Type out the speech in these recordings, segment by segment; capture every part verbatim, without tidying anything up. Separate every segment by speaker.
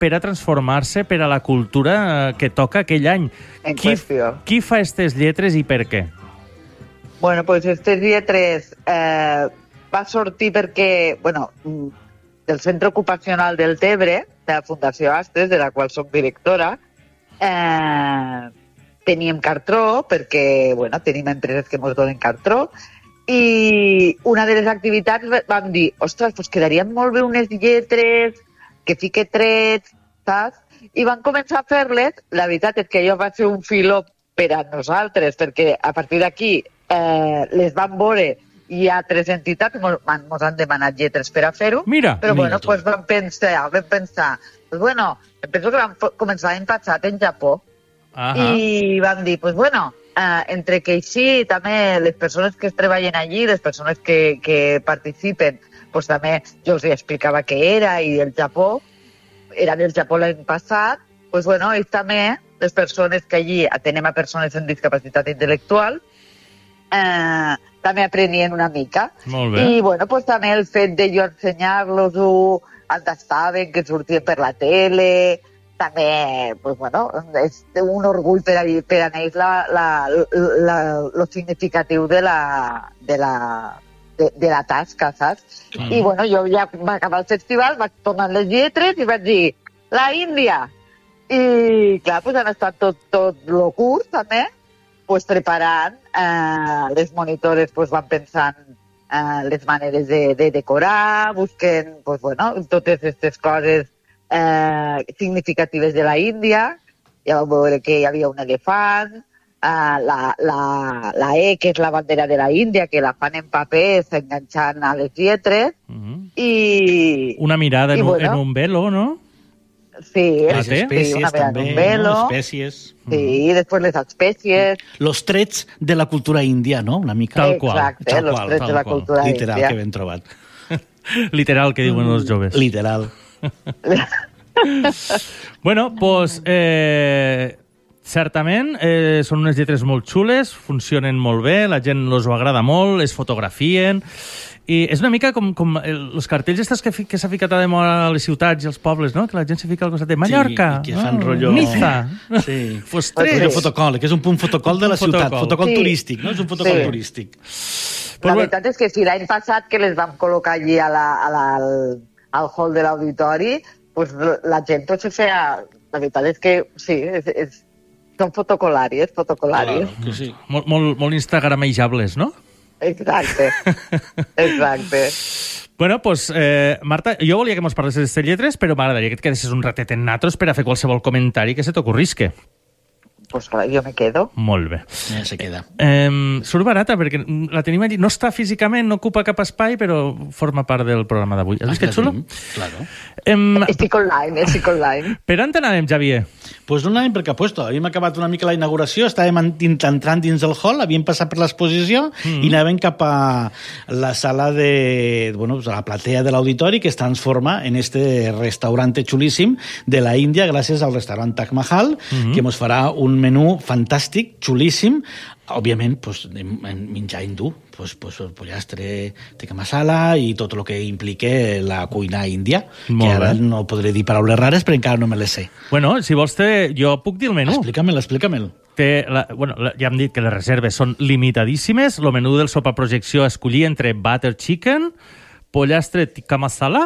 Speaker 1: per a transformar-se per a la cultura que toca aquell any.
Speaker 2: En
Speaker 1: qui,
Speaker 2: qüestió.
Speaker 1: Qui fa aquestes lletres i per què?
Speaker 2: Bueno, pues aquestes lletres eh, va sortir perquè, bueno, del Centre Ocupacional del Tebre, de la Fundació Astres, de la qual soc directora, eh, teníem cartró, perquè, bueno, tenim empreses que ens donen cartró, i una de les activitats vam dir, ostres, doncs quedarien molt bé unes lletres que fique trets, saps? I van començar a fer-les. La veritat és que allò va ser un filó per a nosaltres, perquè a partir d'aquí eh, les van veure i altres entitats ens han demanat lletres per a fer-ho.
Speaker 1: Mira,
Speaker 2: però
Speaker 1: mira
Speaker 2: bueno,
Speaker 1: tu.
Speaker 2: pues vam pensar, vam pensar, pues bueno, em penso que vam començar l'any passat en Japó.
Speaker 1: Ahà.
Speaker 2: I vam dir, pues bueno, eh, entre que així també les persones que es treballen allí, les persones que, que participen, pues també jo els explicava què era, i el Japó, era del Japó l'any passat, pues bueno, ells també, les persones que allí atenem a persones amb discapacitat intel·lectual, eh, també aprenien una mica.
Speaker 1: Molt bé.
Speaker 2: I bueno, pues també el fet de jo ensenyar-los-ho, on estaven, que sortien per la tele, també, pues bueno, és un orgull per a, per a ells la, la, la, lo significatiu de la, de la, de, de la tasca, saps? Mm. I bueno, jo ja va acabar el festival, vaig tornar les lletres i vaig dir, la Índia! I clar, pues han estat tot, tot el curs també, pues preparant, eh, les monitores pues van pensant eh, les maneres de, de decorar, busquen, pues bueno, totes aquestes coses Eh, significatives de la Índia. Ja vau veure que hi havia un elefant, eh, la, la, la E, que és la bandera de la Índia, que la fan en paper enganxant a les lletres.
Speaker 1: Uh-huh.
Speaker 2: I
Speaker 1: una mirada
Speaker 2: i,
Speaker 1: en,
Speaker 2: bueno,
Speaker 1: en un velo, ¿no?
Speaker 2: Sí,
Speaker 3: les
Speaker 2: sí,
Speaker 3: espècies
Speaker 2: una mirada
Speaker 3: també,
Speaker 2: en un velo.
Speaker 3: no? Espècies.
Speaker 2: Sí, i després les espècies.
Speaker 3: Los trets de la cultura índia, no? Una mica.
Speaker 1: Tal qual.
Speaker 2: Exacte,
Speaker 3: Tal
Speaker 2: los
Speaker 3: qual,
Speaker 2: trets
Speaker 1: tal
Speaker 2: de la
Speaker 1: qual.
Speaker 2: cultura
Speaker 3: Literal,
Speaker 2: índia.
Speaker 3: que ben trobat.
Speaker 1: Literal, que diuen els joves.
Speaker 3: Literal.
Speaker 1: Bueno, doncs, eh, certament, eh, són unes lletres molt xules, funcionen molt bé, la gent els ho agrada molt, es fotografien, i és una mica com, com els cartells estos que, fi, que s'ha ficat a de moda a les ciutats i als pobles, no? Que la gent s'hi fica al costat de Mallorca,
Speaker 3: sí, que fan
Speaker 1: oh,
Speaker 3: rotllo...
Speaker 1: Niza,
Speaker 3: Sí.
Speaker 1: Fostres.
Speaker 3: Rotllo fotocol, que és un punt fotocol de la
Speaker 1: Un
Speaker 3: ciutat,
Speaker 1: fotocol.
Speaker 3: fotocol
Speaker 2: Sí.
Speaker 3: turístic, no? És un fotocol
Speaker 2: Sí.
Speaker 3: turístic.
Speaker 2: La veritat és que si l'any passat que les vam col·locar allí a la, a la, al, al hall de l'auditori, pues la gent tot se feia... La veritat és que sí, és, és, són fotocolàries, fotocolàries.
Speaker 3: Claro, que sí.
Speaker 1: Molt, molt, molt instagramejables, no?
Speaker 2: Exacte, exacte.
Speaker 1: Bueno, doncs, eh, Marta, jo volia que mos parlessis d'aquestes lletres, però m'agradaria que et quedessis un ratet en natros per a fer qualsevol comentari que se t'ocorrisque.
Speaker 2: Pues clar, jo me quedo.
Speaker 1: Molt bé.
Speaker 3: Ja se queda.
Speaker 1: Eh, surt barata, perquè la tenim allí. No està físicament, no ocupa cap espai, però forma part del programa d'avui. Has vist que xulo?
Speaker 3: Claro.
Speaker 1: Eh,
Speaker 2: Estic online, estic online.
Speaker 1: per on t'anàvem, Xavier?
Speaker 3: Pues no anàvem perquè apuesto. Havíem acabat una mica la inauguració, estàvem entrant dins el hall, havíem passat per l'exposició mm. i anàvem cap a la sala de... Bueno, pues a la platea de l'auditori que es transforma en este restaurante xulíssim de la Índia gràcies al restaurant Taj Mahal, mm-hmm. que ens farà un menú fantàstic, xulíssim, òbviament, pues, en menjar hindú, pues, pues, pollastre, tikka masala i tot el que implique la cuina índia,
Speaker 1: Molt
Speaker 3: que ara
Speaker 1: bé.
Speaker 3: no podré dir paraules rares però encara no me les sé.
Speaker 1: Bueno, si vols, te, jo puc dir el menú.
Speaker 3: Explica-me'l, explica-me'l.
Speaker 1: Té la, bueno, la, ja hem dit que les reserves són limitadíssimes. El menú del sopa projecció escollir entre butter chicken, pollastre tikka masala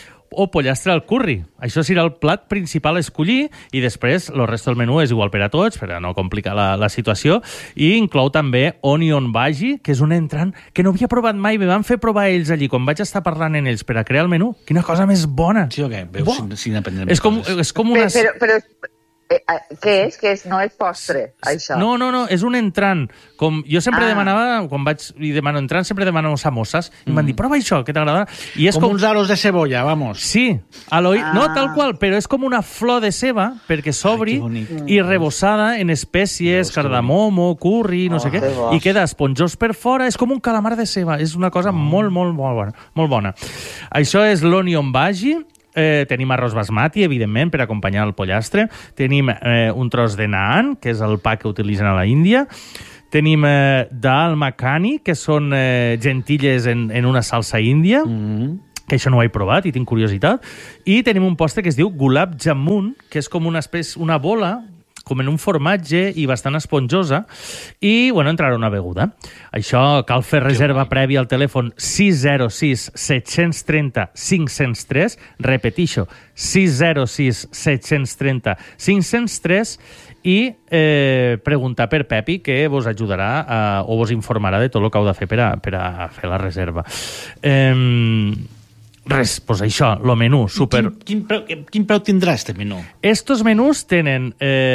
Speaker 1: o pollastre al curri. Això serà el plat principal a escollir i després el rest del menú és igual per a tots, per a no complicar la, la situació, i inclou també onion bhaji, que és un entrant que no havia provat mai, me van fer provar ells allí, quan vaig estar parlant en ells per a crear el menú. Quina cosa més bona!
Speaker 3: Sí o què? Veus
Speaker 1: Bo.
Speaker 3: si, si n'aprendrem
Speaker 1: És com,
Speaker 3: coses.
Speaker 1: és com una...
Speaker 2: Però, però, però eh, eh, què és? Què és? No és postre, això.
Speaker 1: No, no, no, és un entrant. Com jo sempre
Speaker 2: Ah.
Speaker 1: demanava, quan vaig i demano entrant, sempre demano samosses, i m'han dit, prova això, que t'agrada. I és
Speaker 3: Com,
Speaker 1: com...
Speaker 3: uns aros de cebolla, vamos.
Speaker 1: Sí, a l'oï...
Speaker 2: Ah.
Speaker 1: no tal qual, però és com una flor de ceba, perquè s'obri
Speaker 3: Ai, que bonic.
Speaker 1: i rebossada en espècies,
Speaker 3: Veus que
Speaker 1: cardamomo, curri, no
Speaker 2: Oh,
Speaker 1: sé què,
Speaker 2: que bo.
Speaker 1: i queda esponjós per fora, és com un calamar de ceba, és una cosa molt, molt, molt bona. Molt bona. Això és l'onion bhaji. Eh, tenim arròs basmati, evidentment, per acompanyar el pollastre. Tenim eh, un tros de naan, que és el pa que utilitzen a la Índia. Tenim eh, dal makhani, que són eh, gentilles en, en una salsa índia,
Speaker 3: Mm.
Speaker 1: que això no ho he provat i tinc curiositat. I tenim un postre que es diu Gulab Jamun, que és com una espècie, una bola, com en un formatge i bastant esponjosa, i, bueno, entrarà una beguda. Això cal fer reserva prèvia al telèfon sis zero sis set tres zero cinc zero tres, repetixo, sis zero sis set tres zero cinc zero tres, i eh, preguntar per Pepi, que vos ajudarà a, o vos informarà de tot el que heu de fer per a, per a fer la reserva. Eh, res, doncs això, el menú, super...
Speaker 3: Quin, quin, preu, quin preu tindrà este menú?
Speaker 1: Estos menús tenen...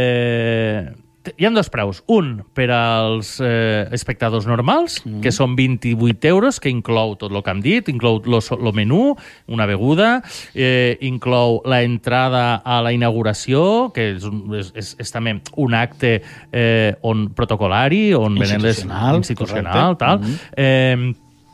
Speaker 1: Eh, hi ha dos preus. Un per als eh, espectadors normals, mm. que són vint-i-vuit euros, que inclou tot el que hem dit, inclou el menú, una beguda, eh, inclou la entrada a la inauguració, que és, és, és, és també un acte eh, on protocolari, on venen les... Institucional, tal. Mm. Eh,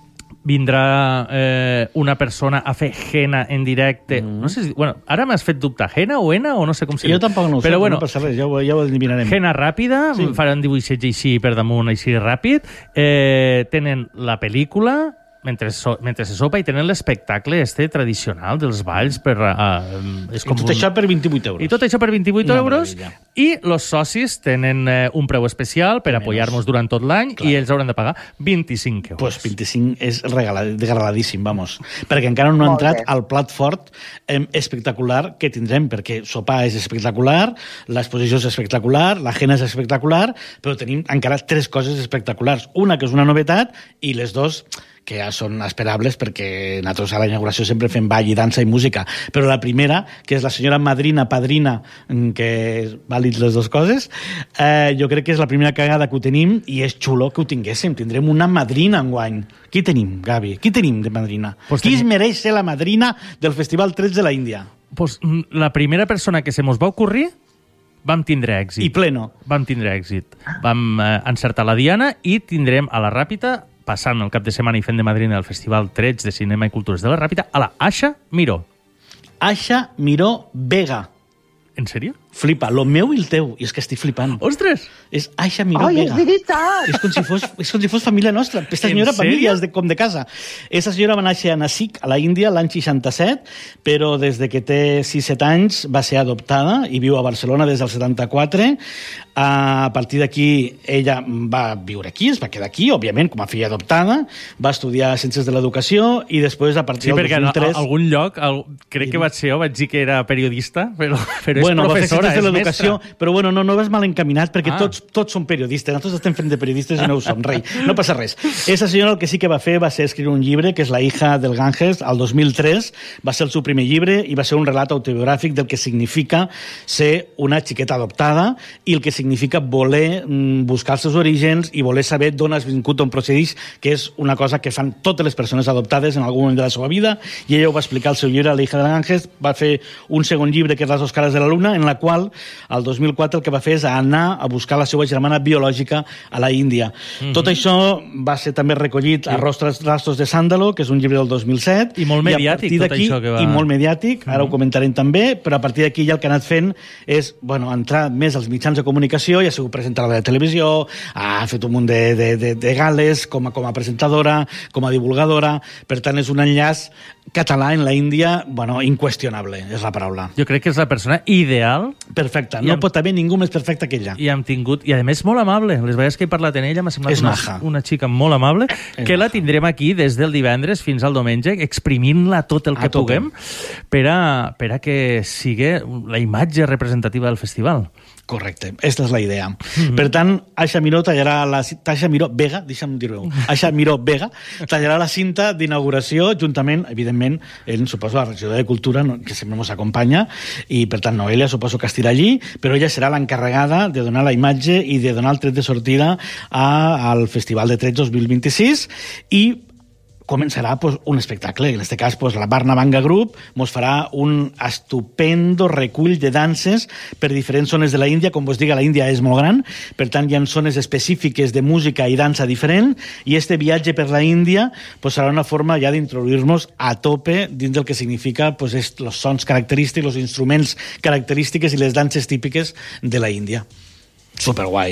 Speaker 1: vindrà eh, una persona a fer henna en directe. Mm. No sé si, bueno, ara m'has fet dubtar, henna o henna o no sé com se diu.
Speaker 3: Jo tampoc no ho
Speaker 1: però
Speaker 3: sé,
Speaker 1: bueno,
Speaker 3: no passa res, ja ho, ja ho adivinarem.
Speaker 1: Henna ràpida, sí. Faran dibuixets així per damunt, així ràpid. Eh, tenen la pel·lícula mentre, so, mentre se sopa i tenen l'espectacle este tradicional dels balls per... Uh, és com
Speaker 3: I tot
Speaker 1: un...
Speaker 3: això per vint-i-vuit euros.
Speaker 1: I tot això per vint-i-vuit
Speaker 3: Una
Speaker 1: euros.
Speaker 3: meravella.
Speaker 1: I els socis tenen eh, un preu especial per apoyar-nos durant tot l'any i ells hauran de pagar vint-i-cinc euros.
Speaker 3: Pues vint-i-cinc és regalad, regaladíssim, vamos. Perquè encara no ha entrat al plat fort eh, espectacular que tindrem, perquè sopar és espectacular, l'exposició és espectacular, la henna és espectacular, però tenim encara tres coses espectaculars. Una que és una novetat i les dos que ja són esperables perquè nosaltres a la inauguració sempre fem ball i dansa i música. Però la primera, que és la senyora madrina, padrina, que és vàlid les dues coses, eh, jo crec que és la primera cagada que ho tenim i és xulo que ho tinguéssim. Tindrem una madrina enguany. Qui tenim, Gavi? Qui tenim de madrina?
Speaker 1: Pues
Speaker 3: Qui
Speaker 1: tenim...
Speaker 3: es mereix ser la madrina del Festival trets de la Índia?
Speaker 1: Pues, la primera persona que se mos va ocorrir vam tindre èxit.
Speaker 3: I pleno.
Speaker 1: Vam tindre èxit. Vam eh, encertar la diana i tindrem a la Ràpita, passant el cap de setmana i fent de madrina del Festival trets de Cinema i Cultures de la Ràpita, a la Aixa Miró.
Speaker 3: Aixa Miró Vega.
Speaker 1: En sèrio?
Speaker 3: Flipa, lo meu i el teu. I és que estic flipant.
Speaker 1: Ostres!
Speaker 3: És Aixa Miró
Speaker 2: Ai,
Speaker 3: Vega.
Speaker 2: és veritat!
Speaker 3: És com si fos, és com si fos família nostra. Aquesta senyora, família, és de, com de casa. Aquesta senyora va néixer a Nasik, a la Índia, l'any seixanta-set, però des de que té sis set anys va ser adoptada i viu a Barcelona des del setanta-quatre. A partir d'aquí, ella va viure aquí, es va quedar aquí, òbviament, com a filla adoptada, va estudiar Ciències de l'Educació i després, a partir
Speaker 1: sí,
Speaker 3: del dos mil tres...
Speaker 1: Sí, perquè en algun lloc, el, crec que vaig ser jo, vaig dir que era periodista, però, però és
Speaker 3: bueno,
Speaker 1: professora,
Speaker 3: de
Speaker 1: és
Speaker 3: l'educació,
Speaker 1: mestra.
Speaker 3: Però bueno, no, no vas mal encaminat, perquè
Speaker 1: Ah.
Speaker 3: tots, tots són periodistes. Nosaltres estem fent de periodistes i no ho som, rei. No passa res. Esa senyora el que sí que va fer va ser escriure un llibre, que és La hija del Ganges, al dos mil tres. Va ser el seu primer llibre i va ser un relat autobiogràfic del que significa ser una xiqueta adoptada i el que significa voler mm, buscar els seus orígens i voler saber d'on has vingut, on procedix, que és una cosa que fan totes les persones adoptades en algun moment de la seva vida, i ella ho va explicar al seu llibre, La hija del Ganges. Va fer un segon llibre, que és Les dos cares de la luna, en la qual, al dos mil quatre, el que va fer és anar a buscar la seva germana biològica a la Índia. Mm-hmm. Tot això va ser també recollit sí. a Rostros, Rastros de Sándalo, que és un llibre del dos mil set.
Speaker 1: I molt mediàtic, tot això que va...
Speaker 3: I molt mediàtic, ara mm-hmm. ho comentarem també, però a partir d'aquí ja el que ha anat fent és, bueno, entrar més als mitjans de comunicació, ja ha sigut presentadora de televisió, ha fet un munt de, de, de, de gales com a, com a presentadora, com a divulgadora, per tant és un enllaç català en la Índia, bueno, inqüestionable, és la paraula.
Speaker 1: Jo crec que és la persona ideal.
Speaker 3: Perfecta, no hem... pot haver ningú més perfecte que ella.
Speaker 1: I hem tingut, i a més molt amable, les vegades que he parlat en ella m'ha semblat
Speaker 3: és
Speaker 1: una,
Speaker 3: maja.
Speaker 1: una xica molt amable,
Speaker 3: és
Speaker 1: que
Speaker 3: maja.
Speaker 1: La tindrem aquí des del divendres fins al diumenge, exprimint-la tot el que
Speaker 3: a
Speaker 1: puguem per a, per a que sigui la imatge representativa del festival.
Speaker 3: Correcte, aquesta és la idea. Mm-hmm. Per tant, Aixa Miró tallarà la Aixa Miró Vega, deixa'm dir-ho, Aixa Miró Vega tallarà la cinta d'inauguració juntament, evidentment, ell suposo la regidora de Cultura, no, que sempre ens acompanya, i per tant Noelia suposo que estirà allí, però ella serà l'encarregada de donar la imatge i de donar el tret de sortida a, al Festival de Trets dos mil vint-i-sis, i començarà pues, un espectacle. En aquest cas, pues, la Barna Banga Group mos farà un estupendo recull de danses per diferents zones de la Índia. Com vos diga, la Índia és molt gran, per tant hi ha zones específiques de música i dansa diferent, i este viatge per la Índia pues, serà una forma ja d'introduir-nos a tope dins del que significa pues, els sons característics, els instruments característics i les danses típiques de la Índia. Superguai.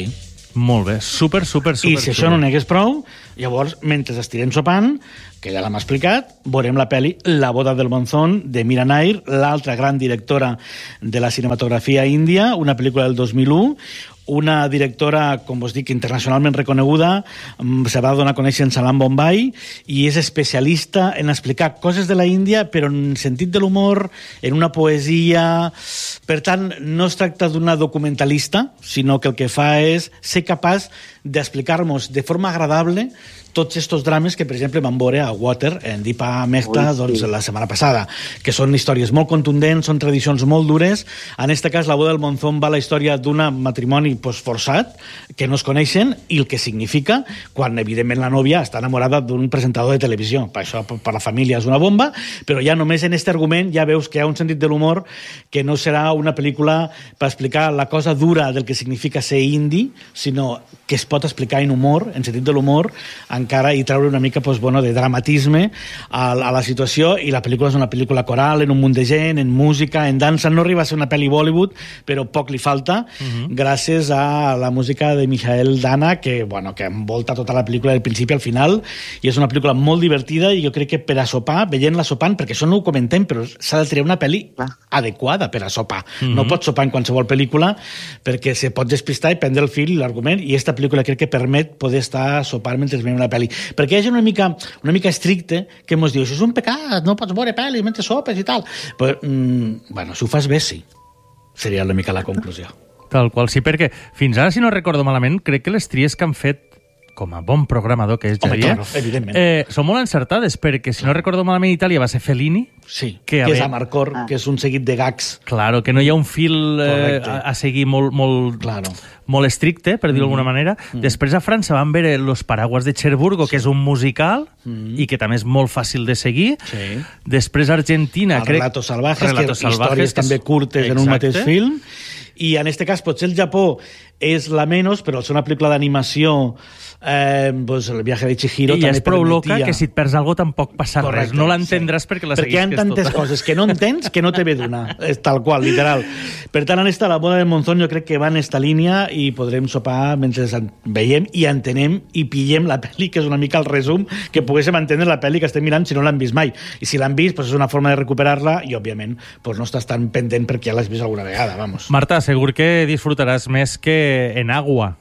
Speaker 1: Molt bé, super, super, super.
Speaker 3: I si això no n'hagués prou, llavors, mentre estirem sopant, que ja l'hem explicat, veurem la pel·li La boda del monzón, de Mira Nair, l'altra gran directora de la cinematografia índia, una pel·lícula del dos mil u, una directora, com vos dic, internacionalment reconeguda, se va donar a conèixer en Salam Bombay, i és especialista en explicar coses de la Índia, però en sentit de l'humor, en una poesia. Per tant, no es tracta d'una documentalista, sinó que el que fa és ser capaç d'explicar-nos de forma agradable tots estos drames que, per exemple, van veure a Water, en Deepa Mehta, Ui, sí. doncs, la setmana passada, que són històries molt contundents, són tradicions molt dures. En aquest cas, La boda del monzón va la història d'un matrimoni pues, forçat, que no es coneixen, i el que significa quan, evidentment, la nòvia està enamorada d'un presentador de televisió. Per això, per la família, és una bomba, però ja només en aquest argument ja veus que hi ha un sentit de l'humor que no serà una pel·lícula per explicar la cosa dura del que significa ser indi, sinó que es pot explicar en humor, en sentit de l'humor, encara i treure una mica pues, bueno, de dramatisme a, a la situació, i la pel·lícula és una pel·lícula coral, en un munt de gent, en música, en dansa. No arriba a ser una pel·li Bollywood, però poc li falta, uh-huh. gràcies a la música de Michael Dana, que, bueno, que envolta tota la pel·lícula del principi al final, i és una pel·lícula molt divertida, i jo crec que per a sopar, veient-la sopant, perquè això no ho comentem, però s'ha de triar una pel·li adequada per a sopar. Uh-huh. No pots sopar en qualsevol pel·lícula, perquè se pot despistar i prendre el fil i l'argument, i aquesta pel·lícula crec que permet poder estar sopar mentre veiem una pel·li. Perquè hi ha una mica, una mica estricte que ens diu, això és un pecat, no pots veure pel·li mentre sopes i tal. Però, mm, bueno, si ho fas bé, sí. Seria una mica la conclusió.
Speaker 1: Tal qual, sí, perquè fins ara, si no recordo malament, crec que les tries que han fet com a bon programador que és Xavier,
Speaker 3: Home, claro, evidentment.
Speaker 1: Eh, són molt encertades, perquè si no recordo malament, Itàlia va ser Fellini.
Speaker 3: Sí,
Speaker 1: que,
Speaker 3: que és
Speaker 1: ver...
Speaker 3: Amarcord, ah. que és un seguit de gags.
Speaker 1: Claro, que no hi ha un fil eh, a, a seguir molt, molt,
Speaker 3: claro.
Speaker 1: molt estricte, per dir-ho mm. d'alguna manera. Mm. Després a França van veure Los Paraguas de Cherburgo, sí. que és un musical, mm. i que també és molt fàcil de seguir. Sí. Després a Argentina...
Speaker 3: El crec... Relatos Salvajes,
Speaker 1: Relatos
Speaker 3: que
Speaker 1: Salvajes,
Speaker 3: històries
Speaker 1: que
Speaker 3: també curtes
Speaker 1: Exacte.
Speaker 3: en un mateix film. I en aquest cas, potser el Japó és la menys, però és una pel·lícula d'animació, eh, pues el viaje de Chihiro
Speaker 1: i
Speaker 3: també
Speaker 1: és prou
Speaker 3: permetia...
Speaker 1: loca que si et perds alguna cosa tampoc passa Correcte, res. No l'entendràs sí. perquè la
Speaker 3: perquè hi ha tantes
Speaker 1: tota.
Speaker 3: coses que no entens que no te ve d'una. És tal qual, literal. Per tant, en esta La boda del monzón jo crec que va en esta línia i podrem sopar mentre veiem i entenem i pillem la pel·li, que és una mica el resum que poguéssim entendre la pel·li que estem mirant si no l'han vist mai. I si l'han vist, pues és una forma de recuperar-la i, òbviament, pues no estàs tan pendent perquè ja l'has vist alguna vegada, vamos.
Speaker 1: Marta, segur que disfrutaràs més que en agua.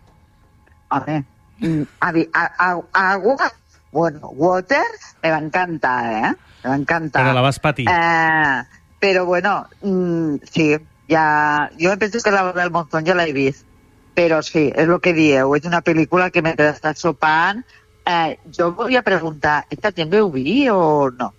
Speaker 2: Home, a, a, a, agua, bueno, Water, me va encantar, ¿eh? Me va encantar.
Speaker 1: Però la vas patir.
Speaker 2: Eh, pero bueno, mm, sí, ya, yo penso que La boda del monzón ya la he vist, pero sí, es lo que dieu, és una pel·lícula que mentre estàs sopant, eh, jo volia preguntar, esta també ho vi o no?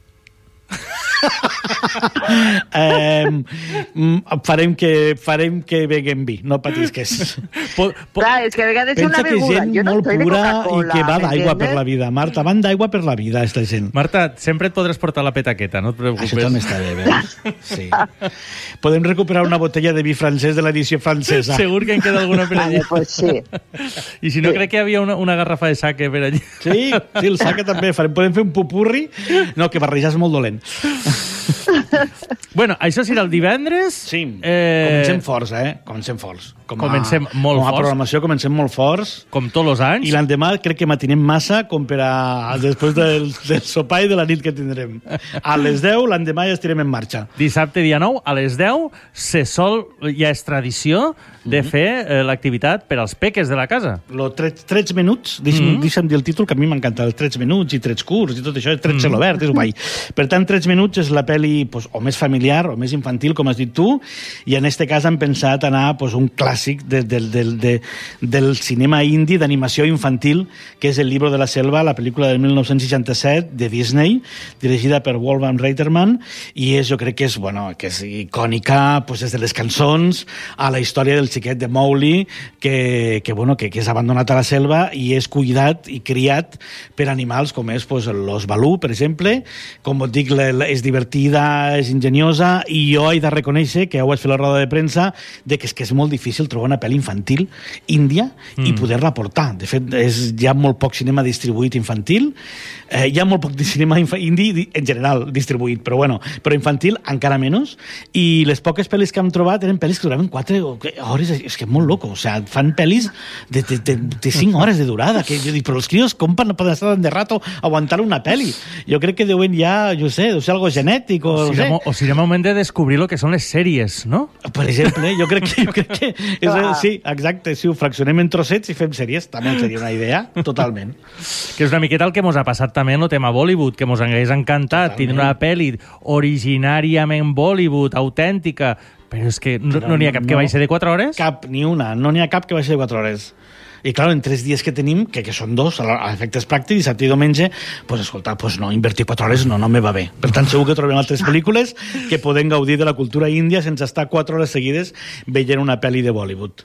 Speaker 3: eh, farem que farem que beguem vi, no patisques.
Speaker 2: Po, po, Clar, és que a vegades és una beguda.
Speaker 3: Pensa que gent
Speaker 2: no
Speaker 3: molt pura i que va d'aigua per la vida. Marta, van d'aigua per la vida, esta gent.
Speaker 1: Marta, sempre et podràs portar la petaqueta, no et preocupes.
Speaker 3: Això també està bé, veus? Sí. Podem recuperar una botella de vi francès de l'edició francesa.
Speaker 1: Segur que en queda alguna per allí.
Speaker 2: Ah, pues sí.
Speaker 1: I si no, sí. crec que hi havia una, una garrafa de sake per allí.
Speaker 3: Sí, sí, el sake també. Podem fer un pupurri. No, que barrejar és molt dolent.
Speaker 1: Bueno, això serà el divendres.
Speaker 3: Sí, eh... comencem forts, eh? Comencem forts. Com a,
Speaker 1: comencem molt
Speaker 3: com a
Speaker 1: forts.
Speaker 3: programació comencem molt forts.
Speaker 1: Com tots els anys.
Speaker 3: I l'endemà crec que matinem massa com per a... després del, del sopar i de la nit que tindrem. A les deu, l'endemà ja estirem en marxa.
Speaker 1: Dissabte, dia nou, a les deu, se sol, ja és tradició de fer eh, l'activitat per als peques de la casa.
Speaker 3: Lo tres, tres minuts, deixa'm, mm -hmm. deixa'm dir el títol, que a mi m'encanta, els tres minuts i tres curts i tot això, és tres mm -hmm. celobert, és guai. Per tant, tres minuts és la pel·li pues, o més familiar o més infantil, com has dit tu, i en este cas han pensat anar pues, un clàssic de, de, de, de, del cinema indi d'animació infantil, que és El libro de la selva, la pel·lícula del mil nou-cents seixanta-set de Disney, dirigida per Wolfgang Reitermann, i és, jo crec que és, bueno, que és icònica, pues, des de les cançons a la història del xiquet de Mowgli, que, que, bueno, que, que és abandonat a la selva i és cuidat i criat per animals com és pues, l'os Balú, per exemple. Com et dic, la, la, és divertida, és ingeniosa, i jo he de reconèixer que ho vaig fer la roda de premsa de que és que és molt difícil difícil trobar una pel·li infantil índia mm. i poder-la portar. De fet, és, hi ha molt poc cinema distribuït infantil, eh, hi ha molt poc de cinema infa- indi en general distribuït, però bueno, però infantil encara menys, i les poques pel·lis que hem trobat eren pel·lis que duraven quatre hores, és que és molt loco, o sea, fan pel·lis de, de, de, de cinc hores de durada, que jo dic, però els crios com poden estar tant de rato aguantar una pel·li? Jo crec que deuen ja, jo sé, deu ser algo genètic, o,
Speaker 1: o,
Speaker 3: no sé.
Speaker 1: O serà moment de descobrir lo que són les sèries, no?
Speaker 3: Per exemple, jo crec que, jo crec que és, sí, exacte, si ho fraccionem en trossets i fem sèries, també seria una idea, totalment.
Speaker 1: Que és una miqueta el que mos ha passat també en el tema Bollywood, que mos hagués encantat tindre una pel·li originàriament Bollywood, autèntica, però és que no n'hi no ha cap no, que vagi ser de quatre hores?
Speaker 3: Cap, ni una. No n'hi ha cap que vagi de quatre hores. I, clar, en tres dies que tenim, que, que són dos, a efectes pràctics, dissabte i diumenge, pues, escolta, pues no, invertir quatre hores no, no me va bé. Per tant, segur que trobem altres pel·lícules que podem gaudir de la cultura índia sense estar quatre hores seguides veient una pel·li de Bollywood.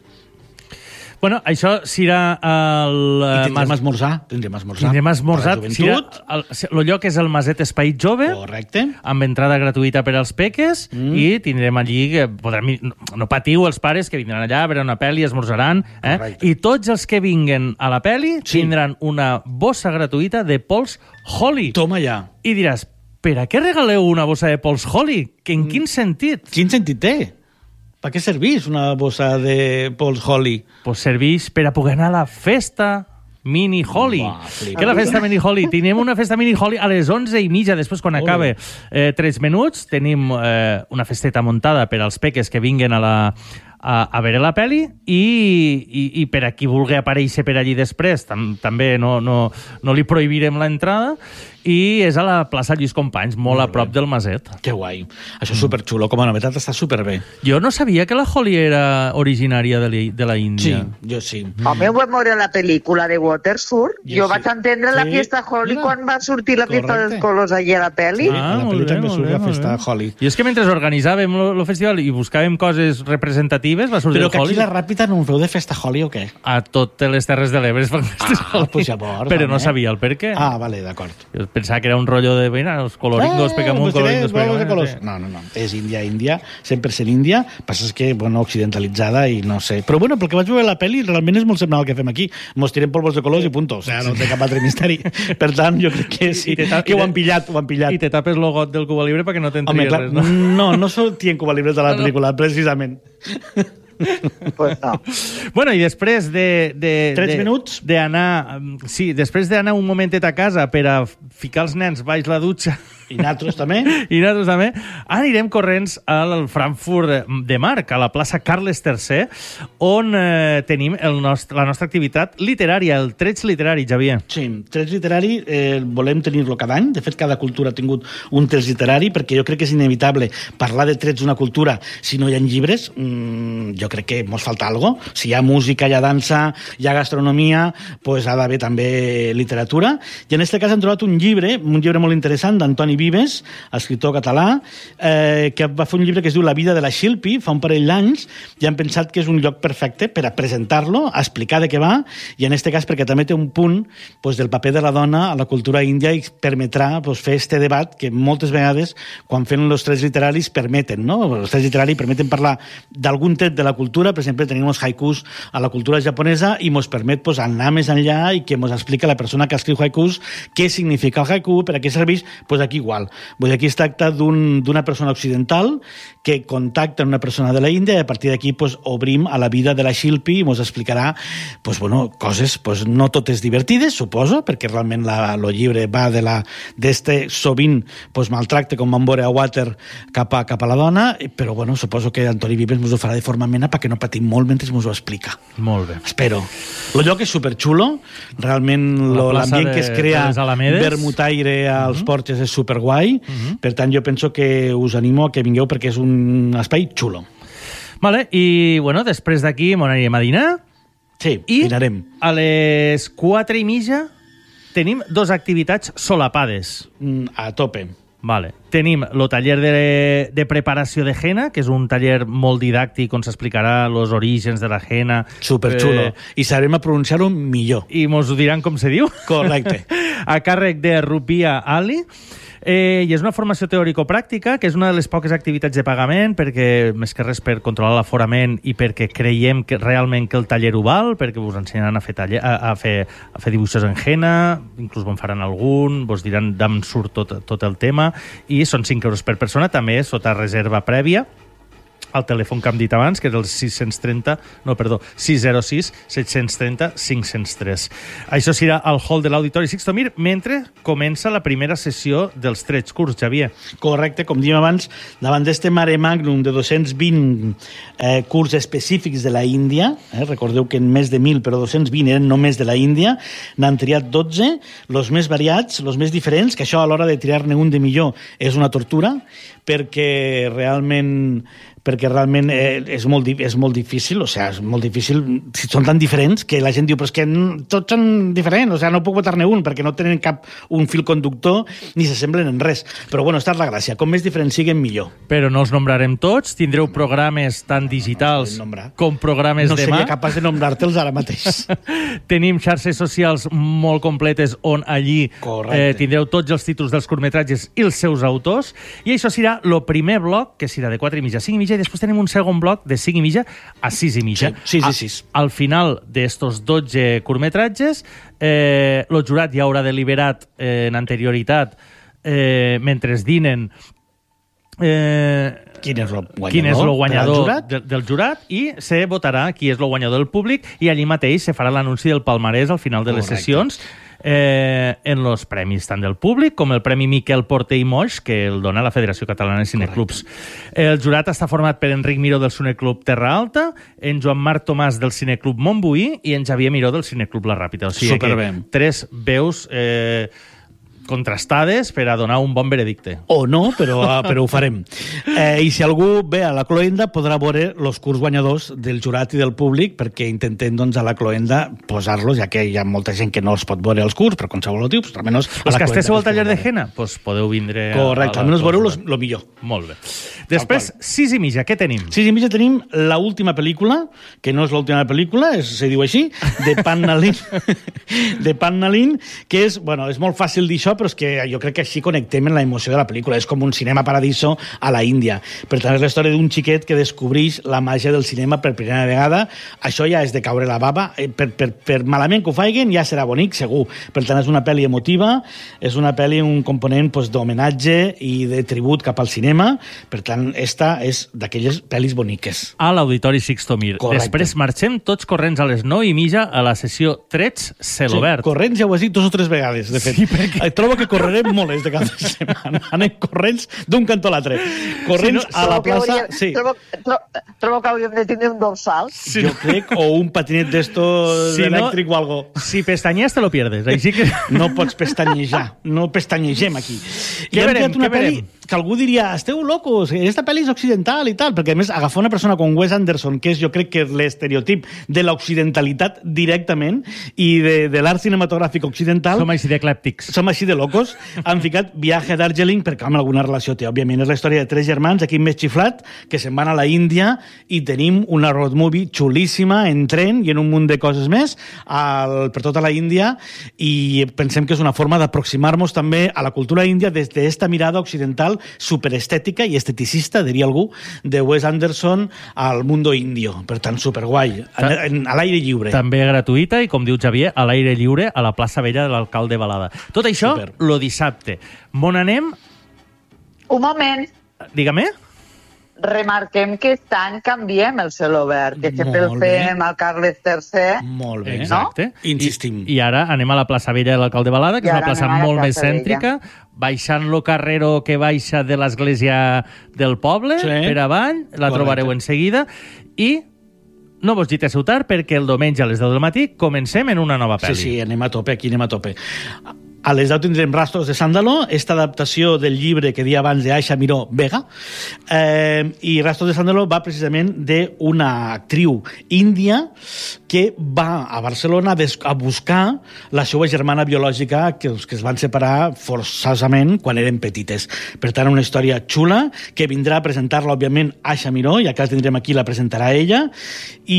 Speaker 1: Bueno, això serà el...
Speaker 3: I tindrem mas... esmorzar. Tindrem esmorzar.
Speaker 1: Tindrem esmorzar. Serà el, el lloc és el Maset Espai Jove.
Speaker 3: Correcte.
Speaker 1: Amb entrada gratuïta per als peques mm. i tindrem allí... Que podrem, no patiu els pares que vindran allà a veure una pel·li, esmorzaran. Eh? I tots els que vinguen a la pel·li sí. tindran una bossa gratuïta de pols Holly.
Speaker 3: Toma ja.
Speaker 1: I diràs, per a què regaleu una bossa de pols Holly? Que en quin sentit?
Speaker 3: Quin sentit té? Per què serveix una bossa de pols Holly?
Speaker 1: Pues serveix per a poder anar a la festa mini Holly. Uah, que la festa mini Holly? Tenim una festa mini Holly a les onze i mitja, després quan acabe eh, tres minuts, tenim eh, una festeta muntada per als peques que vinguen a la a, a veure la pel·li i, i, i per a qui vulgui aparèixer per allí després tam, també no, no, no li prohibirem l'entrada, i és a la plaça Lluís Companys, molt, molt a prop bé. Del Maset.
Speaker 3: Que guai. Això és superxulo. Com a novetat està superbé.
Speaker 1: Jo no sabia que la Holly era originària de, li, de la Índia.
Speaker 3: Sí, jo sí.
Speaker 2: A mi ho vam veure la pel·lícula de Waterford. Jo, jo sí. vaig entendre sí. la fiesta Holly Mira. quan va sortir la fiesta Correcte. dels colors allà a la pel·li.
Speaker 3: Sí, ah, a la pel·li també surt la festa Holly.
Speaker 1: I és que mentre organitzàvem el festival i buscàvem coses representatives, va sortir
Speaker 3: Però
Speaker 1: el
Speaker 3: que
Speaker 1: Holly.
Speaker 3: aquí la Ràpita no ho feu de festa Holly o què?
Speaker 1: A totes les Terres de l'Ebre es fan festes
Speaker 3: ah,
Speaker 1: Holly.
Speaker 3: Pues llavors,
Speaker 1: però
Speaker 3: home.
Speaker 1: no sabia el per què.
Speaker 3: Ah, vale, d'acord.
Speaker 1: Jo pensava que era un rotllo de, mira, els coloringos, eh, pecamunt, coloringos, pecamunt. Sí.
Speaker 3: No, no, no. És Índia, Índia, cent per cent Índia. Passa és que, bueno, occidentalitzada i no sé. Però, bueno, pel que vaig veure la pel·li, realment és molt semblant al que fem aquí. Mos tirem polvos de colors i punto. O sigui, no té cap altre misteri. Per tant, jo crec que sí, que ho han pillat, ho han pillat.
Speaker 1: I te tapes el got del Cuba Libre perquè no t'entries res, no?
Speaker 3: No, no sortien Cuba Libres de la pel·lícula, precisament.
Speaker 2: Pues no.
Speaker 1: Bueno, i després de... de
Speaker 3: Tres
Speaker 1: de,
Speaker 3: minuts?
Speaker 1: D'anar... Sí, després d'anar un momentet a casa per a ficar els nens baix la dutxa...
Speaker 3: I nosaltres també.
Speaker 1: I nosaltres també. Anirem corrents al Frankfurt de Marc, a la plaça Carles tercer, on eh, tenim el nostre, la nostra activitat literària, el Trets Literari, Xavier.
Speaker 3: Sí, Trets Literari eh, volem tenir-lo cada any. De fet, cada cultura ha tingut un Trets Literari, perquè jo crec que és inevitable parlar de trets d'una cultura si no hi ha llibres. Mm, jo crec que mos falta algo. Si hi ha música, hi ha dansa, hi ha gastronomia, pues ha d'haver també literatura. I en aquest cas hem trobat un llibre, un llibre molt interessant, d'Antoni Vives, escriptor català, eh, que va fer un llibre que es diu La vida de la Shilpi, fa un parell d'anys, i han pensat que és un lloc perfecte per a presentar-lo, a explicar de què va, i en aquest cas perquè també té un punt pues, del paper de la dona a la cultura índia i permetrà pues, fer este debat que moltes vegades, quan fem els trets literaris, permeten, no? Els trets literaris permeten parlar d'algun tret de la cultura, per exemple, tenim els haikus a la cultura japonesa i mos permet pues, anar més enllà i que mos explica la persona que escriu haikus què significa el haiku, per a què serveix, pues aquí igual. Vull dir, aquí es tracta d'una un, persona occidental que contacta amb una persona de la Índia i a partir d'aquí pues, obrim a la vida de la Shilpi i ens explicarà pues, bueno, coses pues, no totes divertides, suposo, perquè realment el llibre va de la d'este sovint pues, maltracte com vam veure a Water cap a, cap a la dona, però bueno, suposo que Antoni Vives ens ho farà de forma amena perquè no patim molt mentre ens ho explica.
Speaker 1: Molt bé.
Speaker 3: Espero. El lloc és superxulo, realment l'ambient que es crea vermutaire als uh -huh. porxes és superguai, uh -huh. per tant jo penso que us animo a que vingueu perquè és un espai xulo.
Speaker 1: Vale, i bueno, després d'aquí on anirem a dinar.
Speaker 3: Sí,
Speaker 1: i
Speaker 3: dinarem.
Speaker 1: I a les quatre i mitja tenim dos activitats solapades.
Speaker 3: Mm, a tope.
Speaker 1: Vale. Tenim el taller de, de preparació de henna, que és un taller molt didàctic on s'explicarà els orígens de la henna.
Speaker 3: Superxulo. Eh, I sabrem a pronunciar-ho millor.
Speaker 1: I mos ho diran com se diu.
Speaker 3: Correcte.
Speaker 1: A càrrec de Rupia Ali. Eh, I és una formació teòrico-pràctica, que és una de les poques activitats de pagament, perquè més que res per controlar l'aforament i perquè creiem que realment que el taller ho val, perquè us ensenyaran a fer, taller, a, a fer, a fer dibuixos en henna, inclús vos faran algun, vos diran d'on surt tot, tot el tema, i són cinc euros per persona, també sota reserva prèvia, al telèfon que hem dit abans, que és el sis trenta, no, perdó, sis zero sis, set tres zero, cinc zero tres. Això serà al hall de l'Auditori Sixto Mir, mentre comença la primera sessió dels trets curts, Xavier.
Speaker 3: Correcte, com diem abans, davant d'este mare magnum de dos-cents vint eh, curts específics de la Índia, eh, recordeu que en més de mil, però dos-cents vint eren només de la Índia, n'han triat dotze, els més variats, els més diferents, que això a l'hora de triar-ne un de millor és una tortura, perquè realment perquè realment eh, és, molt, és molt difícil, o sigui, és molt difícil, si són tan diferents, que la gent diu, però és que tots són diferents, o sigui, no puc votar-ne un, perquè no tenen cap un fil conductor, ni s'assemblen en res. Però bueno, està la gràcia, com més diferents siguen, millor.
Speaker 1: Però no els nombrarem tots, tindreu programes tant digitals com programes
Speaker 3: no
Speaker 1: de mà.
Speaker 3: No seria capaç de nombrar-te'ls ara mateix.
Speaker 1: Tenim xarxes socials molt completes on allí eh, tindreu tots els títols dels curtmetratges i els seus autors, i això serà el primer bloc, que serà de quatre i mitja a cinc i mitja, i després tenim un segon bloc de cinc i mitja a sis i mitja.
Speaker 3: Sí, sis i sis.
Speaker 1: Al final d'estos dotze curtmetratges, eh, el jurat ja haurà deliberat eh, en anterioritat, eh, mentre es dinen, eh,
Speaker 3: quin és el guanyador,
Speaker 1: quin és el guanyador
Speaker 3: jurat?
Speaker 1: De, del jurat, i se votarà qui és el guanyador del públic, i allí mateix se farà l'anunci del palmarès al final de les
Speaker 3: Correcte.
Speaker 1: sessions, eh, en els premis tant del públic com el Premi Miquel Porter i Moix, que el dona la Federació Catalana de Cineclubs. Correcte. El jurat està format per Enric Miró del Cineclub Terra Alta, en Joan Marc Tomàs del Cineclub Montbuí i en Xavier Miró del Cineclub La Ràpita. O sigui
Speaker 3: Superbé.
Speaker 1: que tres veus eh, contrastades per a donar un bon veredicte.
Speaker 3: O no, però, però ho farem. Eh, I si algú ve a la Cloenda podrà veure els curts guanyadors del jurat i del públic, perquè intentem doncs, a la Cloenda posar-los, ja que hi ha molta gent que no els pot veure els curts, per qualsevol motiu, pues, almenys a
Speaker 1: Els
Speaker 3: la
Speaker 1: que esteu al taller de
Speaker 3: veure.
Speaker 1: henna, pues, podeu vindre...
Speaker 3: Correcte, almenys veureu el millor.
Speaker 1: Molt bé. Després, sis i mitja, què tenim?
Speaker 3: Sis i mitja tenim la última pel·lícula, que no és l'última pel·lícula, és, se diu així, de Pan Nalin, de Pan Nalin, que és, bueno, és molt fàcil dir això, però és que jo crec que així connectem en la emoció de la pel·lícula. És com un cinema paradiso a la Índia. Per tant, és la història d'un xiquet que descobreix la màgia del cinema per primera vegada. Això ja és de caure la bava. Per, per, per malament que ho faiguen, ja serà bonic, segur. Per tant, és una pel·li emotiva, és una pel·li un component pues, d'homenatge i de tribut cap al cinema. Per tant, esta és d'aquelles pel·lis boniques.
Speaker 1: A l'Auditori Sixto Mir.
Speaker 3: Correcte.
Speaker 1: Després marxem tots corrents a les nou i mitja a la sessió Trets Celobert.
Speaker 3: Sí, corrents ja ho has dit dos o tres vegades, de fet.
Speaker 1: Sí, perquè...
Speaker 3: Trobo que correrem molt des de cada setmana. Anem corrents d'un cantó a l'altre. Corrents
Speaker 1: Sí,
Speaker 3: a la plaça...
Speaker 2: Hauria,
Speaker 3: Sí.
Speaker 2: trobo, tro, trobo que hauríem de tindre un dorsal.
Speaker 1: Sí,
Speaker 3: Jo crec, o un patinet d'estos
Speaker 1: Si no-
Speaker 3: elèctric o algo.
Speaker 1: Si pestanyes, te lo pierdes. Així que...
Speaker 3: No pots pestanyejar. No pestanyegem aquí.
Speaker 1: Què
Speaker 3: I hem
Speaker 1: verem,
Speaker 3: creat una
Speaker 1: què
Speaker 3: pel·li
Speaker 1: verem?
Speaker 3: que algú diria, esteu locos, esta pel·li és occidental i tal, perquè a més agafar una persona com Wes Anderson, que és jo crec que és l'estereotip de l'occidentalitat directament i de, de l'art cinematogràfic occidental.
Speaker 1: Som així d'eclèptics.
Speaker 3: Som així de locos. Han ficat Viaje a Darjeeling perquè amb alguna relació té. Òbviament és la història de tres germans, aquí més xiflat, que se'n van a la Índia i tenim una road movie xulíssima en tren i en un munt de coses més al, per tota la Índia, i pensem que és una forma d'aproximar-nos també a la cultura índia des d'esta mirada occidental superestètica i esteticista, diria algú, de Wes Anderson al mundo indio. Per tant, superguai. A, a l'aire lliure.
Speaker 1: També gratuïta i, com diu Xavier, a l'aire lliure a la plaça Vella de l'Alcalde Balada. Tot això,
Speaker 3: Super.
Speaker 1: lo dissabte. On anem?
Speaker 2: Un moment,
Speaker 1: Dígame.
Speaker 2: remarquem que aquest any canviem el celobert, que sempre el
Speaker 3: Molt bé.
Speaker 2: fem al Carles tercer.
Speaker 3: Molt bé.
Speaker 1: Exacte.
Speaker 3: Insistim.
Speaker 1: I, I ara anem a la plaça Vella de l'Alcalde Balada, que
Speaker 2: I
Speaker 1: és una
Speaker 2: ara
Speaker 1: plaça
Speaker 2: anem a la
Speaker 1: molt més
Speaker 2: plaça
Speaker 1: cèntrica, baixant lo carrero que baixa de l'església del poble,
Speaker 3: Sí.
Speaker 1: per avall, la
Speaker 3: Correcte.
Speaker 1: trobareu en seguida, i no vos giteu tard perquè el diumenge a les deu del matí comencem en una nova
Speaker 3: Sí,
Speaker 1: pel·li.
Speaker 3: sí, anem a tope, aquí anem a tope. A les deu tindrem Rastros de Sándalo, esta adaptació del llibre que dia abans d'Aisha Miró Vega, eh, i Rastros de Sándalo va precisament d'una actriu índia que va a Barcelona a buscar la seva germana biològica que, que es van separar forçosament quan eren petites. Per tant, una història xula que vindrà a presentar-la, òbviament, Aisha Miró, ja que la tindrem aquí, la presentarà ella,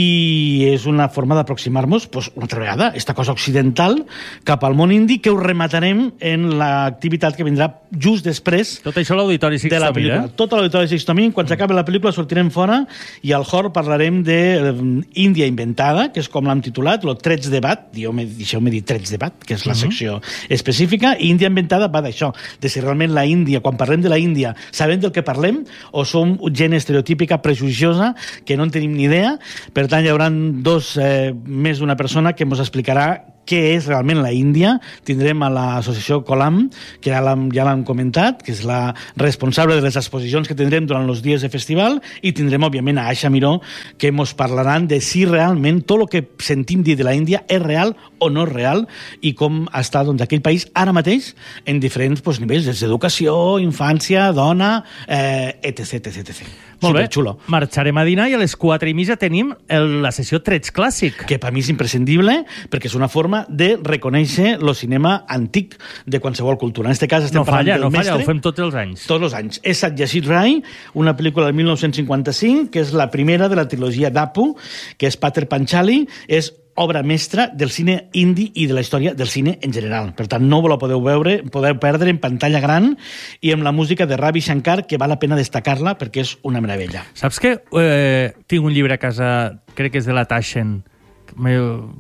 Speaker 3: i és una forma d'aproximar-nos, pues, una altra vegada, esta cosa occidental cap al món indi, que ho rematarà saltarem en l'activitat que vindrà just després
Speaker 1: Tot això a l'Auditori
Speaker 3: de la
Speaker 1: Sixto Mir,
Speaker 3: pel·lícula.
Speaker 1: eh?
Speaker 3: Tot a l'Auditori Sixto Mir. Quan s'acabi la pel·lícula sortirem fora i al Hall parlarem de eh, Índia inventada, que és com l'hem titulat, lo Trets Debat, deixeu-me dir Trets Debat, que és la secció específica, i Índia inventada va d'això, de si realment la Índia, quan parlem de la Índia, sabem del que parlem o som gent estereotípica, prejuiciosa, que no en tenim ni idea. Per tant, hi haurà dos, eh, més d'una persona que ens explicarà què és realment la Índia. Tindrem a l'associació Colam, que ja l'hem ja l'hem comentat, que és la responsable de les exposicions que tindrem durant els dies de festival, i tindrem, òbviament, a Aisha Miró, que ens parlaran de si realment tot el que sentim dir de la Índia és real o no és real, i com està doncs, aquell país ara mateix en diferents doncs, nivells, des d'educació, infància, dona, eh, etc, etc, etc.
Speaker 1: Molt bé,
Speaker 3: Superxulo.
Speaker 1: marxarem a dinar i a les quatre i mitja tenim el, la sessió Trets Clàssic.
Speaker 3: Que per mi és imprescindible, perquè és una forma de reconèixer el cinema antic de qualsevol cultura. En aquest cas estem
Speaker 1: No
Speaker 3: parlant
Speaker 1: falla,
Speaker 3: del
Speaker 1: no falla,
Speaker 3: mestre.
Speaker 1: ho fem tots els anys.
Speaker 3: Tots els anys. És Satyajit Ray, una pel·lícula del mil nou-cents cinquanta-cinc, que és la primera de la trilogia d'Apu, que és Pater Panchali, és obra mestra del cine indi i de la història del cine en general. Per tant, no la podeu veure, podeu perdre en pantalla gran i amb la música de Ravi Shankar, que val la pena destacar-la perquè és una meravella.
Speaker 1: Saps que eh, tinc un llibre a casa, crec que és de la Taschen, me,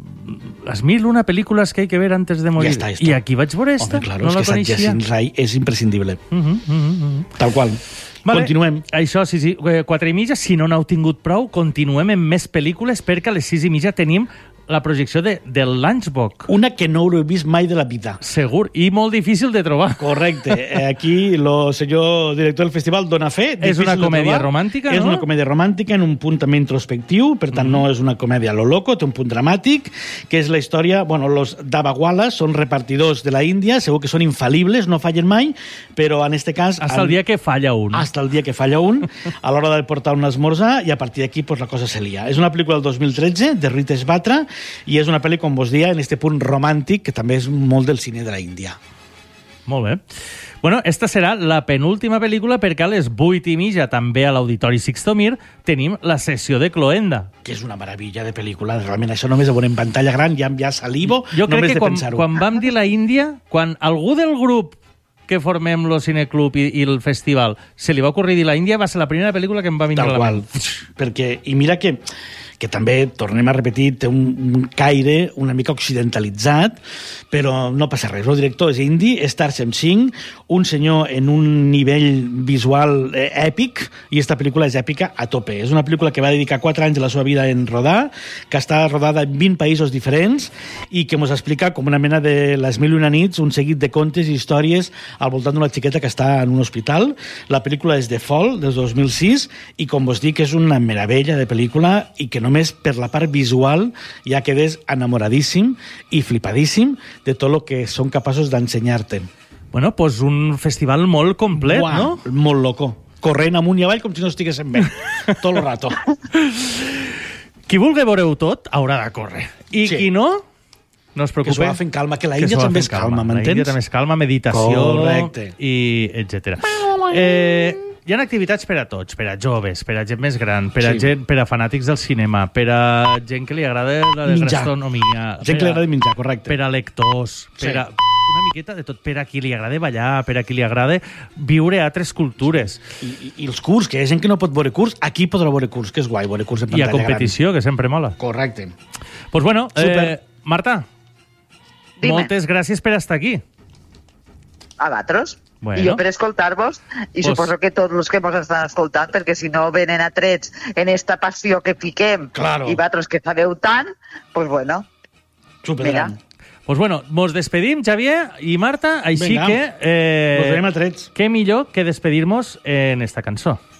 Speaker 1: les mil una pel·lícules que hay que ver antes de morir.
Speaker 3: Ja està, ja està.
Speaker 1: I aquí vaig veure esta,
Speaker 3: Home, claro,
Speaker 1: no
Speaker 3: és
Speaker 1: la
Speaker 3: que
Speaker 1: coneixia.
Speaker 3: Satyajit Ray és imprescindible.
Speaker 1: Uh -huh, uh -huh, uh -huh.
Speaker 3: Tal qual.
Speaker 1: Vale.
Speaker 3: Continuem.
Speaker 1: Això, sí, sí. Eh, Quatre i mitja, si no n'heu tingut prou, continuem amb més pel·lícules perquè a les sis i mitja tenim la projecció de, del Lunchbox.
Speaker 3: Una que no hauré vist mai de la vida.
Speaker 1: Segur, i molt difícil de trobar.
Speaker 3: Correcte. Eh, Aquí el senyor director del festival dona fe.
Speaker 1: És una
Speaker 3: Difícil de
Speaker 1: comèdia
Speaker 3: trobar.
Speaker 1: romàntica,
Speaker 3: És
Speaker 1: no?
Speaker 3: una comèdia romàntica en un punt també introspectiu, per tant, mm. no és una comèdia a lo loco, té un punt dramàtic, que és la història... Bueno, los Dabawales són repartidors de la Índia, segur que són infal·libles, no fallen mai, però en este cas...
Speaker 1: Hasta el dia que falla un.
Speaker 3: Hasta el dia que falla un, a l'hora de portar un esmorzar, i a partir d'aquí pues, la cosa se lia. És una pel·lícula del dos mil tretze, de Ritesh Batra, i és una pel·lícula, com vos dia, en este punt romàntic, que també és molt del cine de la Índia.
Speaker 1: Molt bé. Bueno, esta serà la penúltima pel·lícula perquè a les vuit i mitja, també a l'Auditori Sixto Mir, tenim la sessió de Cloenda.
Speaker 3: Que és una meravella de pel·lícula. Realment, això només ho veurem en pantalla gran, ja, ja salivo,
Speaker 1: Jo crec
Speaker 3: només
Speaker 1: que
Speaker 3: de
Speaker 1: quan,
Speaker 3: pensar-ho.
Speaker 1: quan vam dir la Índia, quan algú del grup que formem el Cineclub i, i el festival se li va ocorrir dir la Índia, va ser la primera pel·lícula que em va vindre
Speaker 3: Tal
Speaker 1: a la
Speaker 3: qual.
Speaker 1: ment.
Speaker 3: Perquè, i mira que que també, tornem a repetir, té un, un caire una mica occidentalitzat, però no passa res. El director és indi, és Tarsem Singh, un senyor en un nivell visual eh, èpic, i esta pel·lícula és èpica a tope. És una pel·lícula que va dedicar quatre anys de la seva vida en rodar, que està rodada en vint països diferents i que ens explica com una mena de les mil i una nits, un seguit de contes i històries al voltant d'una xiqueta que està en un hospital. La pel·lícula és The Fall, del dos mil sis, i com vos dic, és una meravella de pel·lícula i que només per la part visual ja quedes enamoradíssim i flipadíssim de tot el que són capaços d'ensenyar-te.
Speaker 1: Bueno, pues un festival molt complet,
Speaker 3: Uah,
Speaker 1: no?
Speaker 3: Molt loco. Corrent amunt i avall com si no estiguéssim bé. Tot el rato.
Speaker 1: Qui vulgui veure-ho tot haurà de córrer. I
Speaker 3: Sí.
Speaker 1: qui no, no es
Speaker 3: Que
Speaker 1: preocupi.
Speaker 3: s'ho va fent calma, que la
Speaker 1: Que
Speaker 3: Índia
Speaker 1: s'ho va
Speaker 3: també
Speaker 1: fent
Speaker 3: és calma,
Speaker 1: La
Speaker 3: m'entens?
Speaker 1: Índia també és calma, meditació,
Speaker 3: Correcte.
Speaker 1: i etcètera. Eh, hi ha activitats per a tots, per a joves, per a gent més gran, per a,
Speaker 3: Sí.
Speaker 1: gent, per a fanàtics del cinema, per a gent que li agrada la
Speaker 3: Menjar.
Speaker 1: gastronomia,
Speaker 3: Gent que li agrada menjar, correcte.
Speaker 1: per a lectors,
Speaker 3: Sí.
Speaker 1: per a una miqueta de tot, per a qui li agrada ballar, per a qui li agrada viure altres cultures.
Speaker 3: I, i, I els curs, que hi ha gent que no pot veure curs, aquí podrà veure curs, que és guai, veure curs en
Speaker 1: I a
Speaker 3: pantalla
Speaker 1: competició, que sempre mola.
Speaker 3: gran. Correcte.
Speaker 1: Pues bueno,
Speaker 3: Super.
Speaker 1: eh, Marta,
Speaker 2: Dime.
Speaker 1: moltes gràcies per estar aquí.
Speaker 2: A vosaltres.
Speaker 1: Bueno.
Speaker 2: I jo per escoltar-vos, i
Speaker 1: Pues-
Speaker 2: suposo que tots els que ens estan escoltant, perquè si no venen atrets en esta passió que fiquem,
Speaker 3: Claro.
Speaker 2: i vosaltres que sabeu tant, pues bueno,
Speaker 3: Supergran.
Speaker 1: Pues bueno, mos despedim, Xavier i Marta, així
Speaker 3: Vinga.
Speaker 1: que... Eh,
Speaker 3: Nos veiem a trets.
Speaker 1: Què millor que despedir-nos en esta cançó.